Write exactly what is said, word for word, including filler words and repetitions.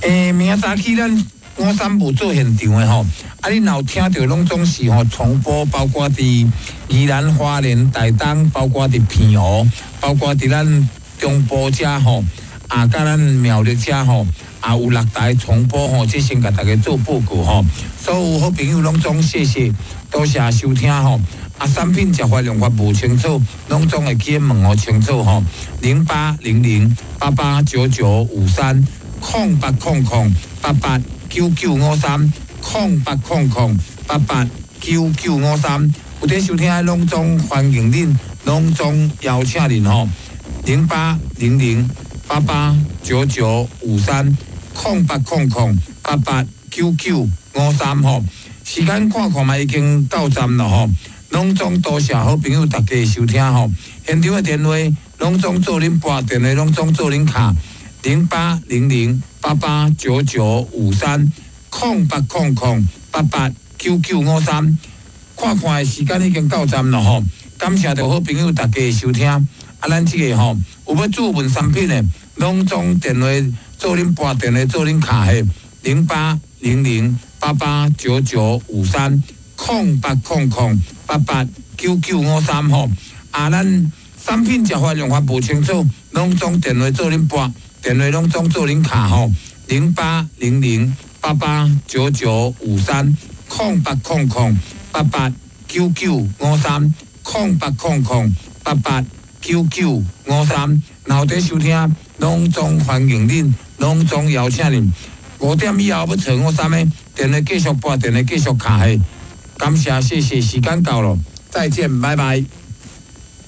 诶，明仔早起咱五三五做现场的吼，啊，你若有听到拢总是吼重播，包括伫宜兰花莲、台东，包括伫平湖，包括伫咱中部遮吼，啊，甲咱苗栗遮吼。啊，有六台重播吼，即先甲大家做报告吼。所有好朋友拢总谢谢，多谢收听吼。啊，产品食法用法无清楚，拢总会去问我清楚吼。零八零零八八九九五三空八空空八八九九五三空八空空八八九九五三，有在收听的拢总欢迎恁，拢总邀请恁吼。零八零零八八九九五三。空八空空八八九九五三吼，时间看看嘛已经到站了吼，拢总多谢好朋友大家收听吼，现场的电话拢总做恁拨电话，拢总做恁卡零八零零八八九九五三空八空空八八九九五三，看看的时间已经到站了吼，感谢着好朋友大家的收听，啊，咱这个吼有要注文产品的，拢总电话。做恁拨电话，做恁卡的零八零零八八九九五三空八空空八八九九五三吼。啊，咱产品食法用法无清楚，拢总电话做恁拨，电话拢总做恁卡吼。零八零零八八九九五三空八空空八八九九五三空八空空八八九九五三，然后在收听，拢总欢迎恁。拢总邀请恁，五点以后要找我三个，电话继续拨，电话继续卡的。感谢，谢谢，时间到了，再见，拜拜。